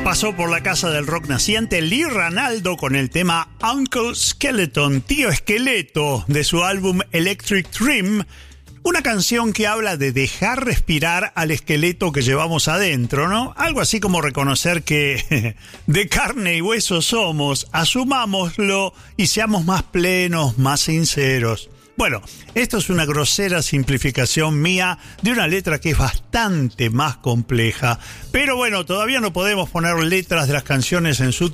Pasó por la casa del rock naciente Lee Ranaldo con el tema Uncle Skeleton, Tío Esqueleto, de su álbum Electric Dream, una canción que habla de dejar respirar al esqueleto que llevamos adentro, ¿no? Algo así como reconocer que de carne y hueso somos, asumámoslo y seamos más plenos, más sinceros. Bueno, esto es una grosera simplificación mía de una letra que es bastante más compleja. Pero bueno, todavía no podemos poner letras de las canciones en su